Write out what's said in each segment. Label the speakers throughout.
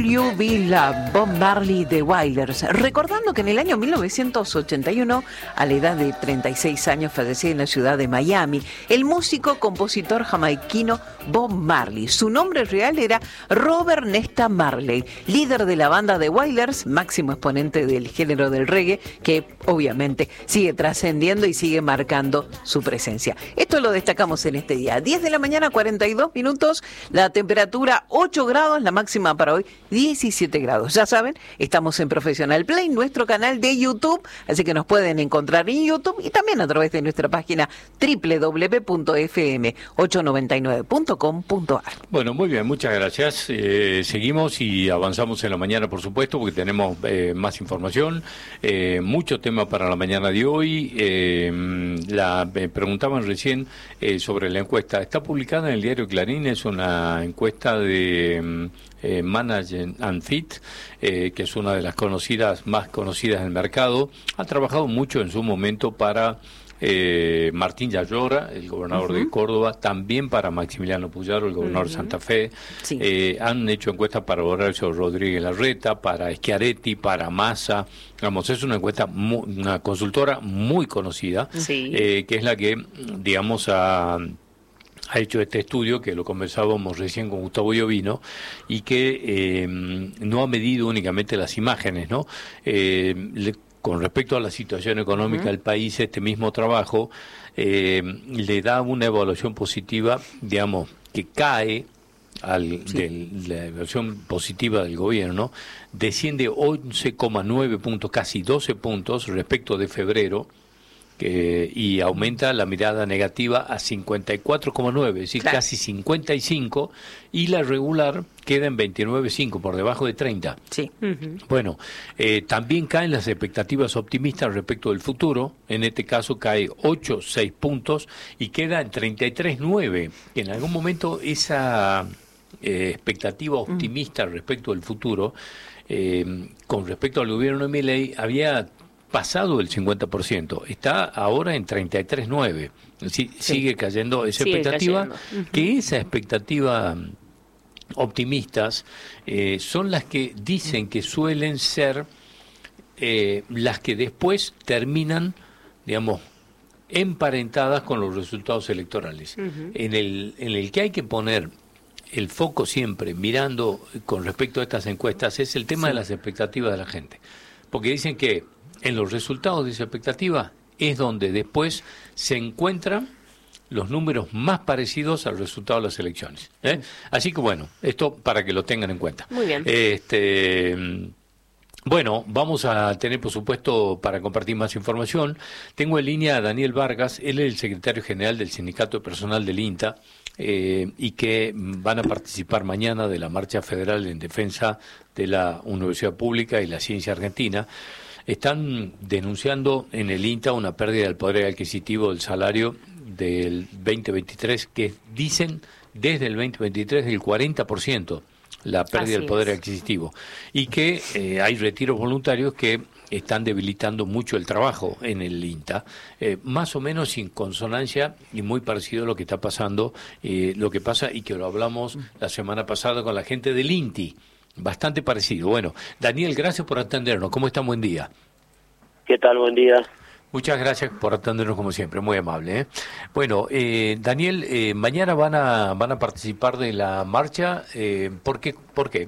Speaker 1: You Be Love, Bob Marley de Wailers, recordando que en el año 1981, a la edad de 36 años, fallecía en la ciudad de Miami el músico, compositor jamaiquino Bob Marley. Su nombre real era Robert Nesta Marley, líder de la banda de Wailers, máximo exponente del género del reggae, que obviamente sigue trascendiendo y sigue marcando su presencia. Esto lo destacamos en este día. 10 de la mañana, 42 minutos, la temperatura 8 grados, la máxima para hoy 17 grados. Ya saben, estamos en Professional Play, nuestro canal de YouTube, así que nos pueden encontrar en YouTube y también a través de nuestra página www.fm899.com.ar.
Speaker 2: Bueno, muy bien, muchas gracias. Seguimos y avanzamos en la mañana, por supuesto, porque tenemos más información, mucho tema para la mañana de hoy. Me preguntaban recién sobre la encuesta. Está publicada en el diario Clarín, es una encuesta de Management and Fit, que es una de las más conocidas del mercado. Ha trabajado mucho en su momento para Martín Yayora, el gobernador de Córdoba, también para Maximiliano Puyaro, el gobernador de Santa Fe. Sí. Han hecho encuestas para Horacio Rodríguez Larreta, para Schiaretti, para Massa. Vamos, es una encuesta, una consultora muy conocida, sí, que es la que, digamos, ha hecho este estudio, que lo conversábamos recién con Gustavo Llovino, y que no ha medido únicamente las imágenes, ¿no? Con respecto a la situación económica del país, este mismo trabajo le da una evaluación positiva, digamos, que cae de la evaluación positiva del gobierno, desciende 11,9 puntos, casi 12 puntos respecto de febrero, y aumenta la mirada negativa a 54,9, es decir, claro, casi 55, y la regular queda en 29,5, por debajo de 30. Sí. Bueno, también caen las expectativas optimistas respecto del futuro, en este caso cae 6 puntos y queda en 33,9. En algún momento esa expectativa optimista respecto del futuro, con respecto al gobierno de Milei, había pasado el 50%, está ahora en 33,9. Sigue cayendo esa expectativa, que esa expectativa optimistas son las que dicen que suelen ser las que después terminan, digamos, emparentadas con los resultados electorales. En el que hay que poner el foco siempre, mirando con respecto a estas encuestas, es el tema de las expectativas de la gente. Porque dicen que en los resultados de esa expectativa es donde después se encuentran los números más parecidos al resultado de las elecciones. Así que bueno, esto para que lo tengan en cuenta.
Speaker 3: Muy bien.
Speaker 2: Bueno, vamos a tener, por supuesto, para compartir más información. Tengo en línea a Daniel Vargas, él es el secretario general del Sindicato de Personal del INTA, y que van a participar mañana de la marcha federal en defensa de la Universidad Pública y la Ciencia Argentina. Están denunciando en el INTA una pérdida del poder adquisitivo del salario del 2023, que dicen desde el 2023 del 40%, la pérdida del poder adquisitivo, y que hay retiros voluntarios que están debilitando mucho el trabajo en el INTA, más o menos sin consonancia y muy parecido a lo que está pasando, lo que pasa, y que lo hablamos la semana pasada con la gente del INTI. Bastante parecido. Bueno, Daniel, gracias por atendernos. ¿Cómo está? Buen día.
Speaker 4: ¿Qué tal? Buen día.
Speaker 2: Muchas gracias por atendernos como siempre, muy amable. Bueno, Daniel, mañana van a participar de la marcha. ¿Por qué?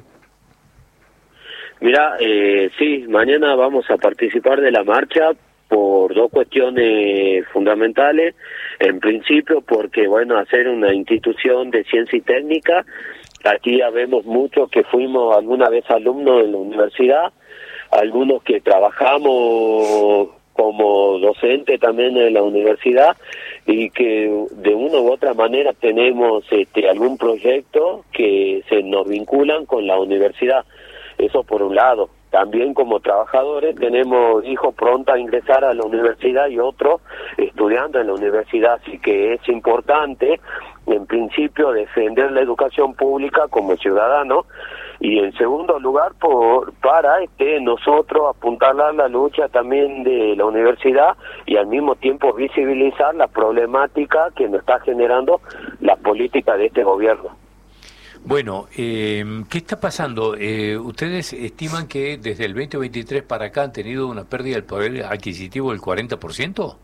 Speaker 4: Mira, sí, mañana vamos a participar de la marcha por dos cuestiones fundamentales. En principio, porque, bueno, hacer una institución de ciencia y técnica. Aquí ya vemos muchos que fuimos alguna vez alumnos de la universidad, algunos que trabajamos como docente también en la universidad, y que de una u otra manera tenemos algún proyecto que se nos vinculan con la universidad. Eso por un lado. También como trabajadores tenemos hijos prontos a ingresar a la universidad y otros estudiando en la universidad, así que es importante, en principio, defender la educación pública como ciudadano, y en segundo lugar para nosotros apuntalar la lucha también de la universidad y al mismo tiempo visibilizar la problemática que nos está generando la política de este gobierno.
Speaker 2: Bueno, ¿qué está pasando? ¿Ustedes estiman que desde el 2023 para acá han tenido una pérdida del poder adquisitivo del 40%?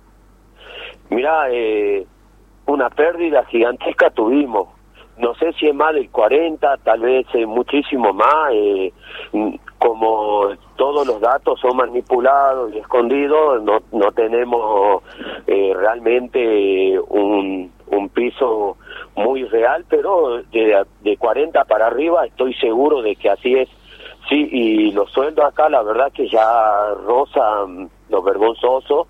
Speaker 4: Mirá, una pérdida gigantesca tuvimos. No sé si es más del 40, tal vez muchísimo más. Como todos los datos son manipulados y escondidos, no tenemos realmente un piso muy real, pero de 40 para arriba estoy seguro de que así es. Sí, y los sueldos acá la verdad que ya rozan lo vergonzoso,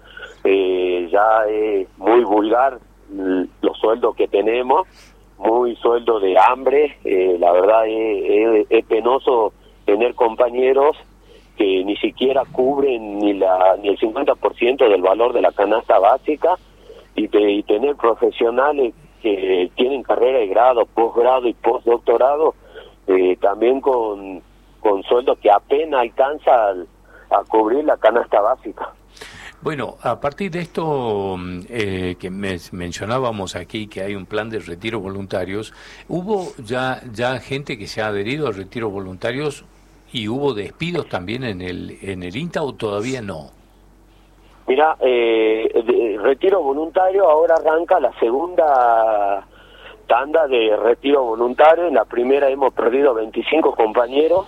Speaker 4: ya es muy vulgar los sueldos que tenemos, muy sueldo de hambre. La verdad es penoso tener compañeros que ni siquiera cubren ni el 50% del valor de la canasta básica, y tener profesionales que tienen carrera de grado, posgrado y postdoctorado, también con sueldos que apenas alcanza a cubrir la canasta básica.
Speaker 2: Bueno, a partir de esto que mencionábamos aquí, que hay un plan de retiro voluntarios, ¿hubo ya gente que se ha adherido a retiros voluntarios y hubo despidos también en el INTA o todavía no?
Speaker 4: Mira, retiro voluntario, ahora arranca la segunda tanda de retiro voluntario. En la primera hemos perdido 25 compañeros.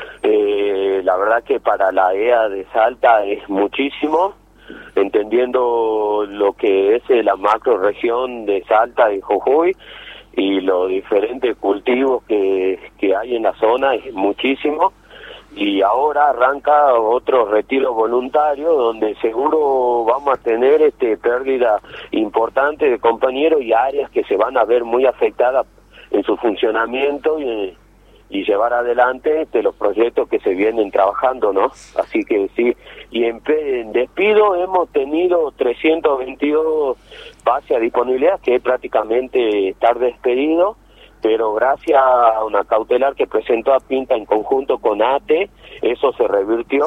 Speaker 4: La verdad que para la EA de Salta es muchísimo, entendiendo lo que es la macro región de Salta y Jujuy y los diferentes cultivos que hay en la zona, es muchísimo. Y ahora arranca otro retiro voluntario donde seguro vamos a tener pérdida importante de compañeros y áreas que se van a ver muy afectadas en su funcionamiento y llevar adelante los proyectos que se vienen trabajando, ¿no? Así que sí, y en despido hemos tenido 322 bases a disponibilidad, que es prácticamente estar despedido, pero gracias a una cautelar que presentó a Pinta en conjunto con ATE, eso se revirtió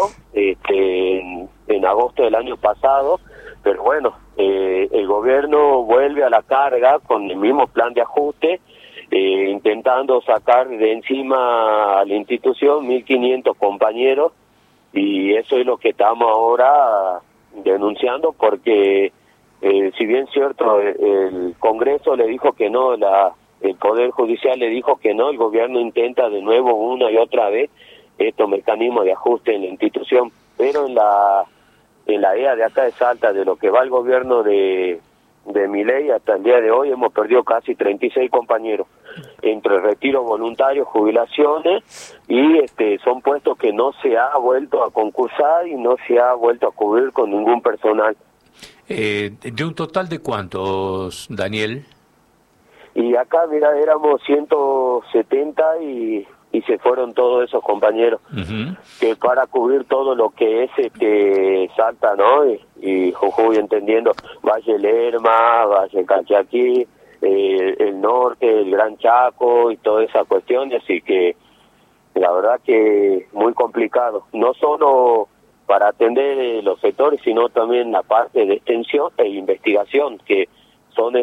Speaker 4: en agosto del año pasado. Pero bueno, el gobierno vuelve a la carga con el mismo plan de ajuste, intentando sacar de encima a la institución 1.500 compañeros, y eso es lo que estamos ahora denunciando, porque si bien cierto, el Congreso le dijo que no, el Poder Judicial le dijo que no, el gobierno intenta de nuevo una y otra vez estos mecanismos de ajuste en la institución, pero en la EA de acá de Salta, de lo que va el gobierno de Milei hasta el día de hoy, hemos perdido casi 36 compañeros, entre retiro voluntario, jubilaciones, y son puestos que no se ha vuelto a concursar y no se ha vuelto a cubrir con ningún personal.
Speaker 2: ¿De un total de cuántos, Daniel?
Speaker 4: Y acá, mira, éramos 170 y se fueron todos esos compañeros, que para cubrir todo lo que es Salta, ¿no? Y Jujuy, entendiendo Valle Lerma, Valle Calchaquí, el norte, el Gran Chaco y toda esa cuestión, así que la verdad que muy complicado, no solo para atender los sectores, sino también la parte de extensión e investigación, que son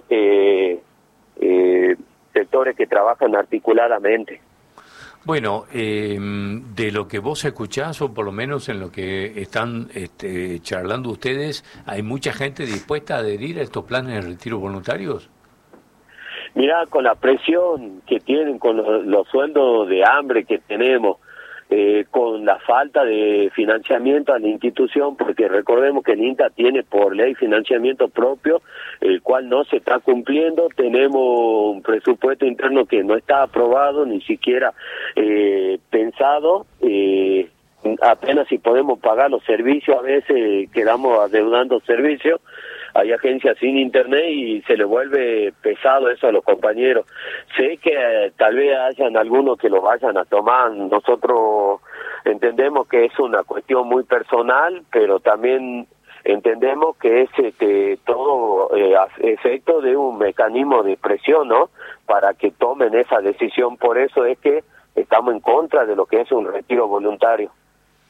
Speaker 4: sectores que trabajan articuladamente.
Speaker 2: Bueno, de lo que vos escuchás, o por lo menos en lo que están charlando ustedes, ¿hay mucha gente dispuesta a adherir a estos planes de retiro voluntarios?
Speaker 4: Mirá, con la presión que tienen, con los sueldos de hambre que tenemos, con la falta de financiamiento a la institución, porque recordemos que el INTA tiene por ley financiamiento propio, el cual no se está cumpliendo. Tenemos un presupuesto interno que no está aprobado, ni siquiera pensado, apenas si podemos pagar los servicios, a veces quedamos adeudando servicios. Hay agencias sin internet y se le vuelve pesado eso a los compañeros. Sé que tal vez hayan algunos que lo vayan a tomar. Nosotros entendemos que es una cuestión muy personal, pero también entendemos que es todo efecto de un mecanismo de presión, ¿no? Para que tomen esa decisión. Por eso es que estamos en contra de lo que es un retiro voluntario.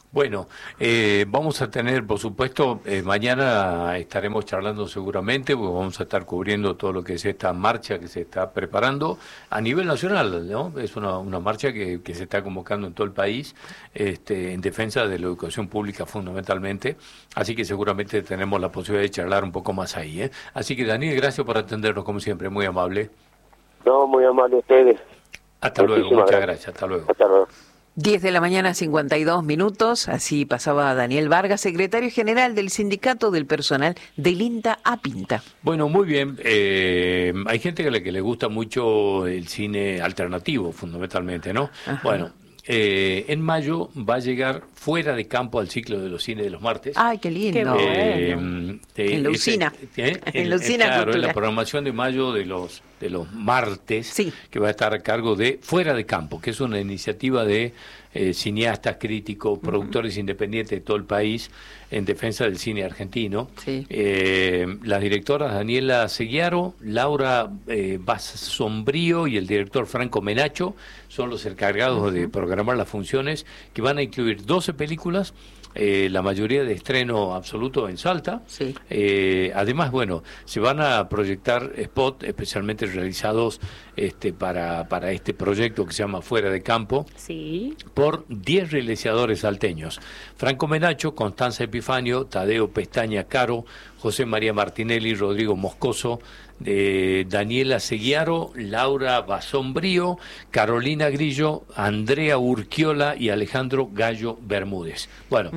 Speaker 2: Bueno, vamos a tener, por supuesto, mañana estaremos charlando seguramente, porque vamos a estar cubriendo todo lo que es esta marcha que se está preparando a nivel nacional, ¿no? Es una marcha que se está convocando en todo el país, en defensa de la educación pública fundamentalmente, así que seguramente tenemos la posibilidad de charlar un poco más ahí, ¿eh? Así que, Daniel, gracias por atendernos como siempre, muy amable.
Speaker 4: No, muy amable ustedes.
Speaker 2: Hasta luego, muchas gracias, hasta luego.
Speaker 4: Hasta luego.
Speaker 1: 10 de la mañana, 52 minutos. Así pasaba Daniel Vargas, secretario general del Sindicato del Personal del INTA APINTA.
Speaker 2: Bueno, muy bien. Hay gente a la que le gusta mucho el cine alternativo, fundamentalmente, ¿no?
Speaker 1: Ajá.
Speaker 2: Bueno, en mayo va a llegar Fuera de Campo al ciclo de los cines de los martes.
Speaker 1: Ay, qué lindo.
Speaker 3: Qué bueno.
Speaker 1: En la usina. En la usina
Speaker 2: claro,
Speaker 1: cultural.
Speaker 2: en la programación de mayo de los martes,
Speaker 1: Sí.
Speaker 2: que va a estar a cargo de Fuera de Campo, que es una iniciativa de cineastas, críticos, productores independientes de todo el país en defensa del cine argentino.
Speaker 1: Sí.
Speaker 2: Las directoras Daniela Seguiaro, Laura Sombrío y el director Franco Menacho son los encargados de programar las funciones, que van a incluir 12 películas, la mayoría de estreno absoluto en Salta.
Speaker 1: Sí.
Speaker 2: Además, bueno, se van a proyectar spots especialmente realizados para este proyecto que se llama Fuera de Campo,
Speaker 3: Sí.
Speaker 2: por 10 realizadores salteños: Franco Menacho, Constanza Epifanio, Tadeo Pestaña Caro, José María Martinelli, Rodrigo Moscoso, Daniela Seguiaro, Laura Basombrío, Carolina Grillo, Andrea Urquiola y Alejandro Gallo Bermúdez. Bueno,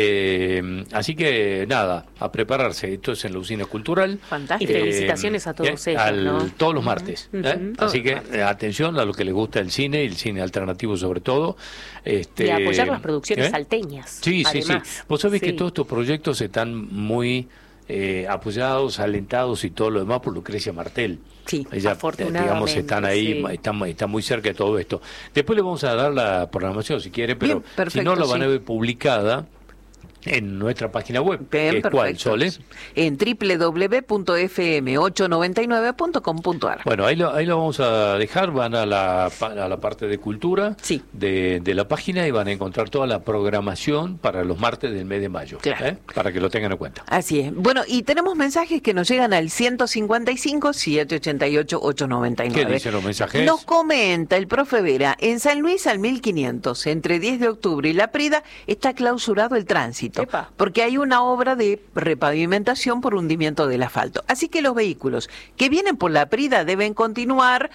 Speaker 2: así que nada, a prepararse. Esto es en la Usina Cultural.
Speaker 1: Fantástico.
Speaker 3: Y felicitaciones a todos ellos, ¿no?
Speaker 2: Todos los martes. Así que atención a lo que les gusta el cine alternativo sobre todo.
Speaker 3: Y apoyar las producciones salteñas.
Speaker 2: Sí,
Speaker 3: además.
Speaker 2: sí. Vos sabés que
Speaker 3: Sí.
Speaker 2: todos estos proyectos están muy apoyados, alentados y todo lo demás por Lucrecia Martel.
Speaker 1: Sí,
Speaker 2: Ella,
Speaker 3: afortunadamente,
Speaker 2: digamos, están ahí,
Speaker 3: sí.
Speaker 2: están muy cerca de todo esto. Después le vamos a dar la programación si quiere, pero
Speaker 1: Bien, perfecto,
Speaker 2: si no la van
Speaker 1: sí.
Speaker 2: a ver publicada en nuestra página web.
Speaker 1: Bien,
Speaker 2: ¿Es cuál,
Speaker 1: perfecto.
Speaker 2: Sole?
Speaker 1: En www.fm899.com.ar.
Speaker 2: Bueno, ahí lo vamos a dejar, van a la parte de cultura
Speaker 1: Sí.
Speaker 2: de la página y van a encontrar toda la programación para los martes del mes de mayo,
Speaker 1: Claro.
Speaker 2: para que lo tengan en cuenta.
Speaker 1: Así es. Bueno, y tenemos mensajes que nos llegan al 155-788-899.
Speaker 2: ¿Qué dicen los mensajes?
Speaker 1: Nos comenta el profe Vera, en San Luis al 1500, entre 10 de octubre y La Prida, está clausurado el tránsito,
Speaker 3: Epa.
Speaker 1: porque hay una obra de repavimentación por hundimiento del asfalto. Así que los vehículos que vienen por La Prida deben continuar,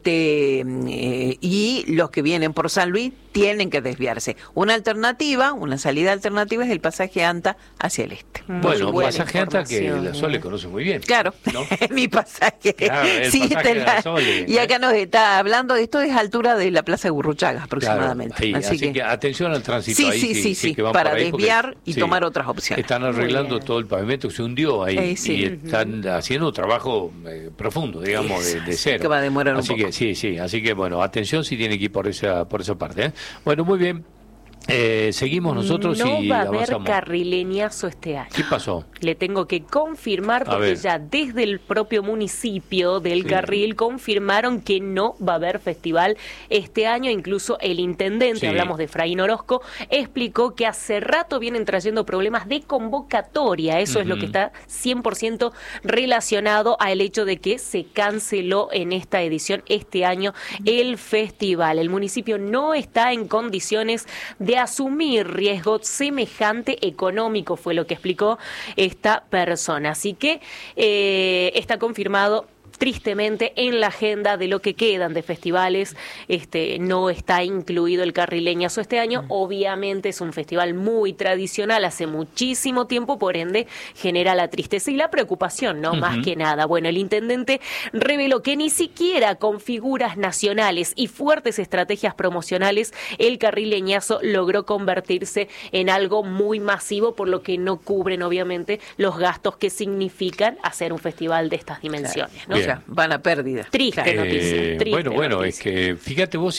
Speaker 1: y los que vienen por San Luis tienen que desviarse. Una salida alternativa es el pasaje ANTA hacia el este.
Speaker 2: Bueno,
Speaker 3: buena
Speaker 2: pasaje ANTA que
Speaker 3: información,
Speaker 2: la Sole conoce muy bien.
Speaker 1: Claro,
Speaker 2: ¿no?
Speaker 1: mi pasaje.
Speaker 2: Claro, el pasaje de la Sole,
Speaker 1: y acá nos está hablando, esto es altura de la Plaza de Burruchaga aproximadamente.
Speaker 2: Claro, ahí, así que atención al tránsito.
Speaker 1: Sí,
Speaker 2: ahí,
Speaker 1: sí,
Speaker 2: que van
Speaker 1: para
Speaker 2: por ahí, porque-
Speaker 1: desviar y
Speaker 2: sí,
Speaker 1: tomar otras opciones.
Speaker 2: Están
Speaker 3: Muy
Speaker 2: arreglando
Speaker 3: bien.
Speaker 2: todo el pavimento que se hundió ahí
Speaker 1: Sí.
Speaker 2: y están haciendo un trabajo profundo, digamos, de cero.
Speaker 1: que va a demorar un
Speaker 2: así
Speaker 1: poco.
Speaker 2: que sí, así que bueno, atención si tiene que ir por esa parte, ¿eh? Bueno, muy bien. Seguimos nosotros
Speaker 3: no
Speaker 2: y
Speaker 3: va a haber
Speaker 2: avanzamos.
Speaker 3: carrileñazo este año.
Speaker 2: ¿Qué pasó?
Speaker 3: Le tengo que confirmar
Speaker 2: A
Speaker 3: porque
Speaker 2: ver.
Speaker 3: ya desde el propio municipio del
Speaker 2: Sí.
Speaker 3: Carril confirmaron que no va a haber festival este año. Incluso el intendente,
Speaker 2: Sí.
Speaker 3: hablamos de Efraín Orozco, explicó que hace rato vienen trayendo problemas de convocatoria. Eso es lo que está 100% relacionado al hecho de que se canceló en esta edición este año el festival. El municipio no está en condiciones de asumir riesgo semejante económico, fue lo que explicó esta persona. Así que está confirmado tristemente en la agenda de lo que quedan de festivales. No está incluido el Carrileñazo este año. Obviamente es un festival muy tradicional, hace muchísimo tiempo, por ende genera la tristeza y la preocupación, ¿no? Más que nada. Bueno, el intendente reveló que ni siquiera con figuras nacionales y fuertes estrategias promocionales el Carrileñazo logró convertirse en algo muy masivo, por lo que no cubren obviamente los gastos que significan hacer un festival de estas dimensiones, ¿no?
Speaker 2: Bien.
Speaker 1: O sea, van a pérdida.
Speaker 3: Triste
Speaker 1: Claro.
Speaker 3: noticia. Triste
Speaker 2: Bueno,
Speaker 3: noticia.
Speaker 2: es que fíjate vos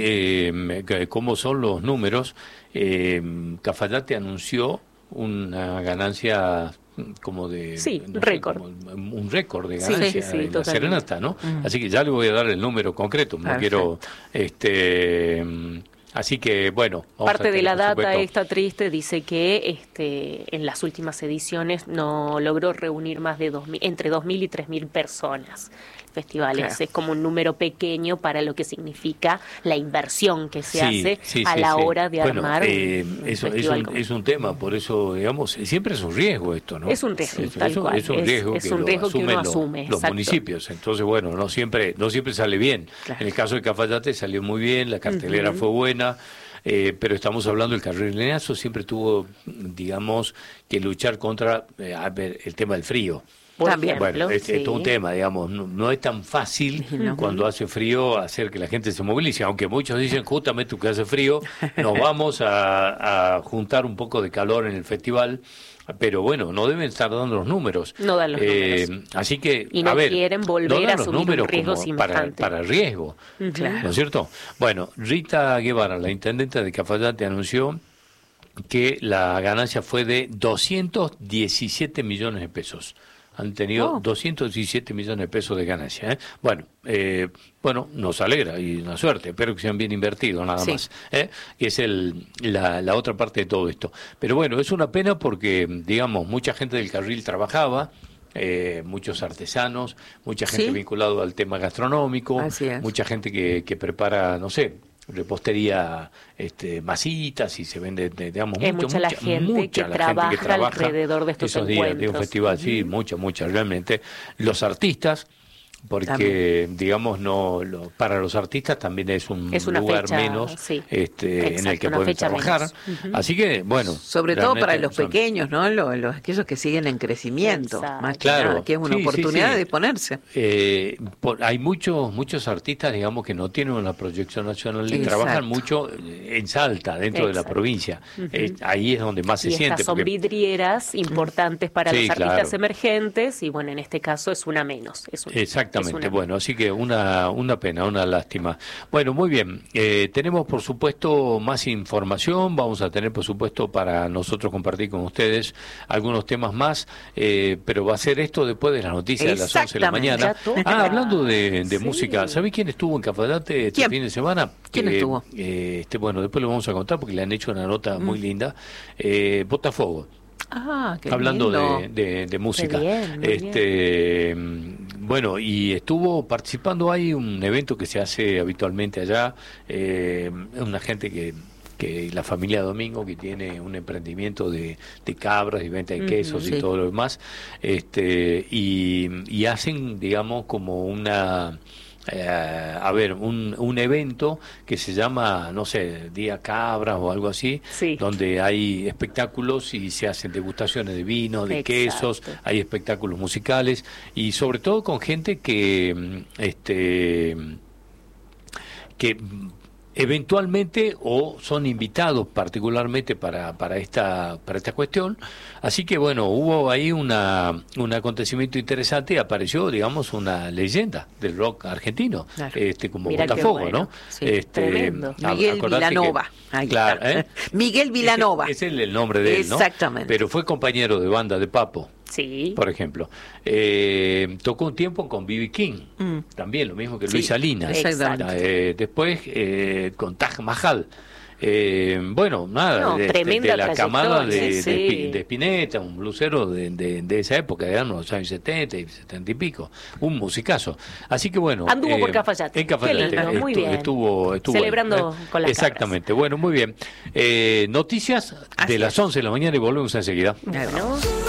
Speaker 2: cómo son los números. Cafayate anunció una ganancia como de...
Speaker 3: Sí,
Speaker 2: no sé,
Speaker 3: récord.
Speaker 2: como un récord de
Speaker 3: Sí,
Speaker 2: ganancia
Speaker 3: sí,
Speaker 2: en la
Speaker 3: totalmente.
Speaker 2: serenata, ¿no? Así que ya le voy a dar el número concreto. No
Speaker 1: Perfecto.
Speaker 2: quiero Así que, bueno.
Speaker 3: Parte de la data esta triste dice que en las últimas ediciones no logró reunir más de entre 2.000 y 3.000 personas. Festivales es como un número pequeño para lo que significa la inversión que se hace a la hora de armar un festival.
Speaker 2: Es un tema, por eso, digamos, siempre es un riesgo esto, ¿no?
Speaker 3: Es un riesgo, tal cual.
Speaker 2: Es un riesgo que uno asume los municipios. Entonces, bueno, no siempre sale bien. Claro. En el caso de Cafayate salió muy bien, la cartelera fue buena. Pero estamos hablando del Carrileñazo, siempre tuvo, digamos, que luchar contra el tema del frío.
Speaker 3: También,
Speaker 2: bueno, es todo un tema, digamos, no es tan fácil cuando hace frío hacer que la gente se movilice, aunque muchos dicen justamente que hace frío, nos vamos a juntar un poco de calor en el festival, pero bueno, no deben estar dando los números.
Speaker 3: No dan los números.
Speaker 2: Así que,
Speaker 3: y no quieren volver a asumir un riesgo semejante.
Speaker 2: Para riesgo, ¿no es cierto? Bueno, Rita Guevara, la intendente de Cafayate, anunció que la ganancia fue de 217 millones de pesos. Han tenido 217 millones de pesos de ganancia. Bueno, nos alegra y una suerte. Espero que sean bien invertidos, nada más. Que es la otra parte de todo esto. Pero bueno, es una pena porque, digamos, mucha gente del carril trabajaba, muchos artesanos, mucha gente vinculada al tema gastronómico, mucha gente que prepara, no sé, repostería, masitas, y se vende, digamos,
Speaker 3: mucha gente que trabaja alrededor de estos
Speaker 2: esos días de un festival. Sí, mucha realmente. Los artistas, porque
Speaker 1: también,
Speaker 2: digamos, para los artistas también es un lugar fecha, menos en el que pueden trabajar. Así que, bueno,
Speaker 1: sobre todo para los pequeños, ¿no? Aquellos que siguen en crecimiento, más que nada, que es una oportunidad de ponerse.
Speaker 2: Hay muchos artistas, digamos, que no tienen una proyección nacional y trabajan mucho en Salta, dentro de la provincia. Ahí es donde más se siente.
Speaker 3: Estas son vidrieras importantes para los artistas emergentes, y bueno, en este caso es una menos.
Speaker 2: Exactamente, bueno, así que una pena, una lástima. Bueno, muy bien, tenemos por supuesto más información, vamos a tener por supuesto para nosotros compartir con ustedes algunos temas más, pero va a ser esto después de las noticias de las 11 de la mañana. Hablando de música, ¿sabés quién estuvo en Cafayate este fin de semana?
Speaker 1: ¿Quién estuvo?
Speaker 2: Bueno, después lo vamos a contar porque le han hecho una nota muy linda. Botafogo. Hablando de música. Bueno, y estuvo participando, hay un evento que se hace habitualmente allá, una gente que la familia Domingo, que tiene un emprendimiento de cabras y venta de quesos y todo lo demás, y hacen, digamos, como una... un evento que se llama, no sé, Día Cabras o algo así, donde hay espectáculos y se hacen degustaciones de vino, de quesos, hay espectáculos musicales y sobre todo con gente que eventualmente o son invitados particularmente para esta cuestión. Así que bueno, hubo ahí un acontecimiento interesante y apareció, digamos, una leyenda del rock argentino, como Botafogo, ¿no?
Speaker 3: Tremendo.
Speaker 1: Miguel Vilanova. Miguel Vilanova.
Speaker 2: Es el nombre de él, ¿no?
Speaker 1: Exactamente.
Speaker 2: Pero fue compañero de banda de Papo. Por ejemplo, tocó un tiempo con B.B. King, también lo mismo que Luis Salinas, después con Taj Mahal, bueno, nada, de la camada de Spinetta, un blusero de esa época, de los años 70 y 70 y pico, un musicazo. Así que bueno,
Speaker 3: anduvo por Cafayate.
Speaker 2: En Cafayate.
Speaker 3: Qué lindo, muy bien.
Speaker 2: Estuvo
Speaker 3: celebrando con las
Speaker 2: Exactamente, cabras. Bueno, muy bien. Noticias de las 11 de la mañana y volvemos enseguida.
Speaker 3: Bueno.